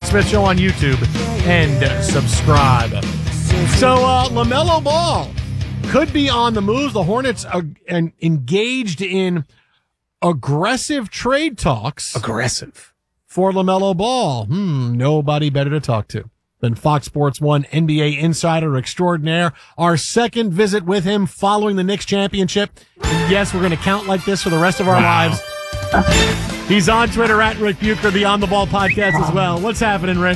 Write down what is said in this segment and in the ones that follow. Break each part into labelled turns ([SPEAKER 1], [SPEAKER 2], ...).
[SPEAKER 1] Smith Show on YouTube and subscribe. So LaMelo Ball could be on the move. The Hornets are engaged in aggressive trade talks.
[SPEAKER 2] Aggressive.
[SPEAKER 1] For LaMelo Ball. Nobody better to talk to than Fox Sports 1 NBA insider extraordinaire. Our second visit with him following the Knicks championship. And yes, we're going to count like this for the rest of our lives. He's on Twitter at Rick Bucher, the On the Ball podcast as well. What's happening, Rick?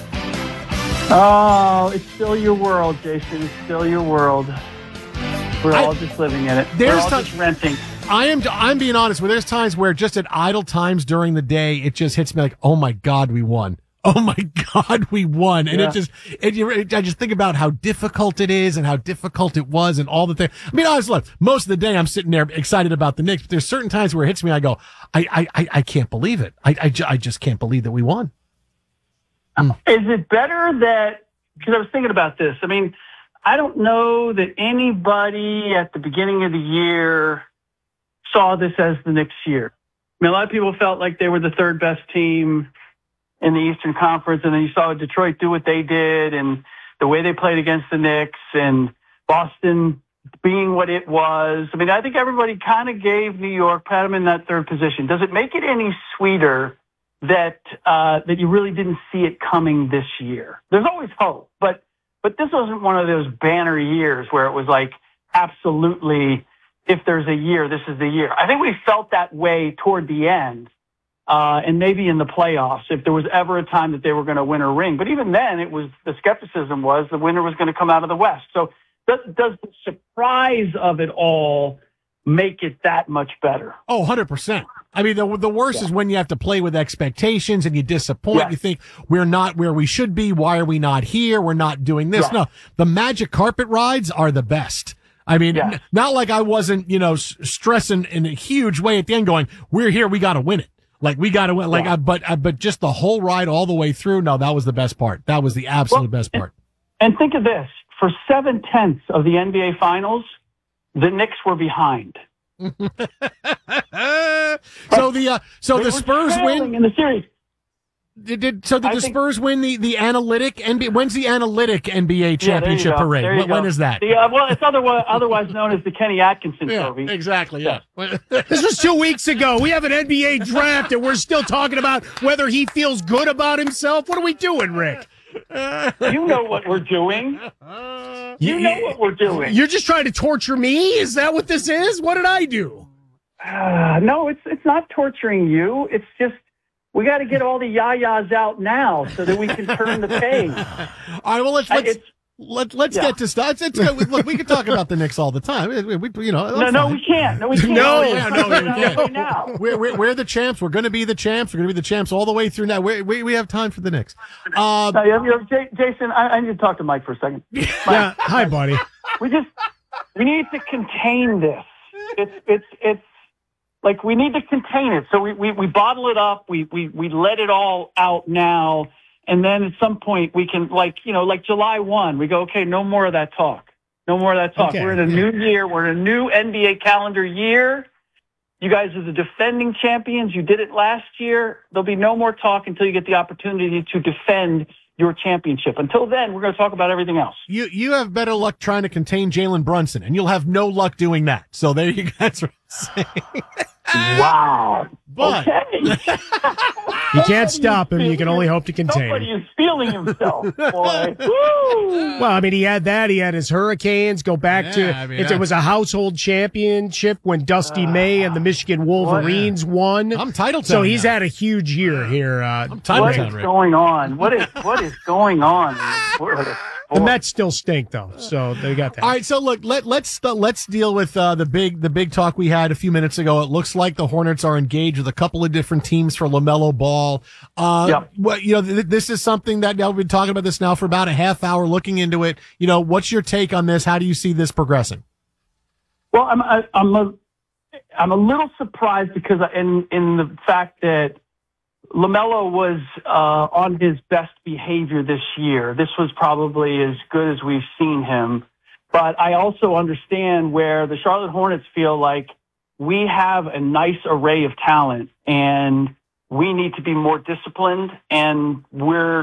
[SPEAKER 3] Oh, it's still your world, Jason. It's still your world. We're all just living in it. We're all just renting.
[SPEAKER 1] I'm being honest. Where there's times where just at idle times during the day, it just hits me like, oh my God, we won. Oh my God, we won. And I just think about how difficult it is and how difficult it was and all the things. I mean, honestly, most of the day I'm sitting there excited about the Knicks, but there's certain times where it hits me. I go, I can't believe it. I just can't believe that we won.
[SPEAKER 3] Is it better that, because I was thinking about this. I mean, I don't know that anybody at the beginning of the year saw this as the Knicks year. I mean, a lot of people felt like they were the third best team in the Eastern Conference, and then you saw Detroit do what they did and the way they played against the Knicks and Boston being what it was. I mean, I think everybody kind of gave New York, pat them in that third position. Does it make it any sweeter that you really didn't see it coming this year? There's always hope, but this wasn't one of those banner years where it was like, absolutely, if there's a year, this is the year. I think we felt that way toward the end. And maybe in the playoffs, if there was ever a time that they were going to win a ring. But even then, the skepticism was the winner was going to come out of the West. So does the surprise of it all make it that much better?
[SPEAKER 1] Oh, 100%. I mean, the worst is when you have to play with expectations and you disappoint. Yeah. You think we're not where we should be. Why are we not here? We're not doing this. Yeah. No, the magic carpet rides are the best. I mean, not like I wasn't, stressing in a huge way at the end going, we're here. We got to win it. Like we got to win, but just the whole ride all the way through. No, that was the best part. That was the absolute best part.
[SPEAKER 3] And think of this: for 7/10 of the NBA Finals, the Knicks were behind.
[SPEAKER 1] So the Spurs win
[SPEAKER 3] in the series.
[SPEAKER 1] Did the Spurs win the analytic NBA? When's the analytic NBA championship parade? When is that?
[SPEAKER 3] Well, it's otherwise known as the Kenny Atkinson Trophy.
[SPEAKER 1] Exactly. Yeah.
[SPEAKER 2] This was 2 weeks ago. We have an NBA draft, and we're still talking about whether he feels good about himself. What are we doing, Rick?
[SPEAKER 3] You know what we're doing. You know what we're doing.
[SPEAKER 2] You're just trying to torture me? Is that what this is? What did I do?
[SPEAKER 3] No, it's not torturing you. It's just, we got to get all the yayas out now so that we can turn the page.
[SPEAKER 1] All right, well, let's get to stuff. Look, we can talk about the Knicks all the time.
[SPEAKER 3] No, we can't. No, we can't.
[SPEAKER 1] No. We're the champs. We're going to be the champs. We're going to be the champs all the way through now. We have time for the Knicks.
[SPEAKER 3] Jason, I need to talk to Mike for a second.
[SPEAKER 2] Yeah, hi, buddy.
[SPEAKER 3] We need to contain this. It's like we need to contain it. So we bottle it up. We let it all out now. And then at some point we can, like July 1, we go, okay, no more of that talk. No more of that talk. Okay. We're in a new year. We're in a new NBA calendar year. You guys are the defending champions. You did it last year. There'll be no more talk until you get the opportunity to defend your championship. Until then, we're going to talk about everything else.
[SPEAKER 1] You have better luck trying to contain Jalen Brunson, and you'll have no luck doing that. So there you go. That's what I'm saying.
[SPEAKER 3] Wow.
[SPEAKER 1] But
[SPEAKER 3] okay.
[SPEAKER 2] You can't stop him. You can only hope to contain him.
[SPEAKER 3] Somebody is feeling himself, boy. Woo!
[SPEAKER 2] Well, I mean, he had that. He had his Hurricanes. Go back it was a household championship when Dusty May and the Michigan Wolverines won.
[SPEAKER 1] I'm titled.
[SPEAKER 2] So he's had a huge year here.
[SPEAKER 3] What is going on? What is going on?
[SPEAKER 2] The Mets still stink, though, so they got that.
[SPEAKER 1] All right, so look, let's deal with the big talk we had a few minutes ago. It looks like the Hornets are engaged with a couple of different teams for LaMelo Ball.
[SPEAKER 3] Yep.
[SPEAKER 1] This is something that we've been talking about this now for about a half hour, looking into it. What's your take on this? How do you see this progressing?
[SPEAKER 3] Well, I'm a little surprised because in the fact that LaMelo was on his best behavior this year. This was probably as good as we've seen him. But I also understand where the Charlotte Hornets feel like we have a nice array of talent and we need to be more disciplined, and we're